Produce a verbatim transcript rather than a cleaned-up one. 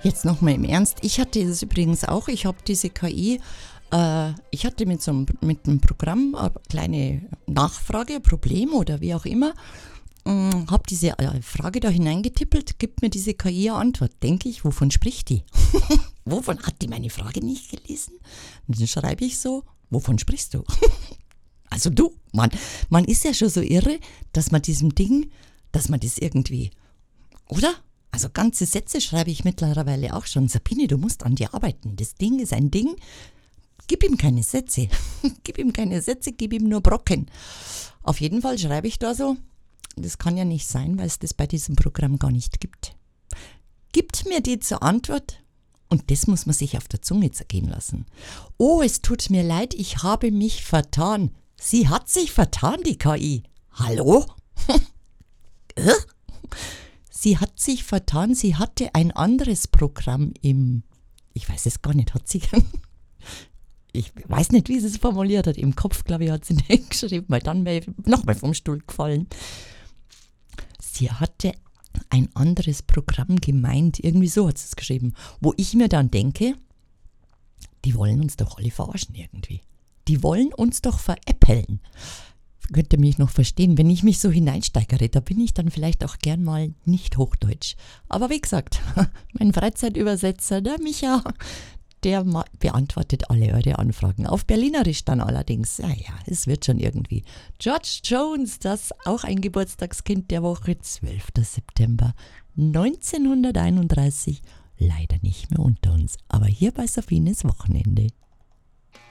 Jetzt nochmal im Ernst. Ich hatte das übrigens auch. Ich habe diese K I, äh, ich hatte mit so einem, mit einem Programm eine kleine Nachfrage, ein Problem oder wie auch immer. Ähm, habe diese äh, Frage da hineingetippelt, gibt mir diese K I eine Antwort. Denke ich, wovon spricht die? Wovon hat die meine Frage nicht gelesen? Und dann schreibe ich so, wovon sprichst du? Also du, man, man ist ja schon so irre, dass man diesem Ding, dass man das irgendwie, oder? Also ganze Sätze schreibe ich mittlerweile auch schon. Sabine, du musst an dir arbeiten. Das Ding ist ein Ding. Gib ihm keine Sätze. Gib ihm keine Sätze, gib ihm nur Brocken. Auf jeden Fall schreibe ich da so, das kann ja nicht sein, weil es das bei diesem Programm gar nicht gibt. Gibt mir die zur Antwort, und das muss man sich auf der Zunge zergehen lassen. Oh, es tut mir leid, ich habe mich vertan. Sie hat sich vertan, die K I. Hallo? Sie hat sich vertan, sie hatte ein anderes Programm im, ich weiß es gar nicht, hat sie, ich weiß nicht, wie sie es formuliert hat, im Kopf, glaube ich, hat sie nicht geschrieben, weil dann nochmal vom Stuhl gefallen. Sie hatte ein anderes Programm gemeint, irgendwie so hat sie es geschrieben, wo ich mir dann denke, die wollen uns doch alle verarschen irgendwie. Die wollen uns doch veräppeln. Könnt ihr mich noch verstehen, wenn ich mich so hineinsteigere, da bin ich dann vielleicht auch gern mal nicht Hochdeutsch. Aber wie gesagt, mein Freizeitübersetzer, der Micha, der ma- beantwortet alle eure Anfragen. Auf Berlinerisch dann allerdings. Ja, ja, es wird schon irgendwie. George Jones, das auch ein Geburtstagskind der Woche, zwölfter September neunzehnhunderteinunddreißig. Leider nicht mehr unter uns, aber hier bei Safines Wochenende.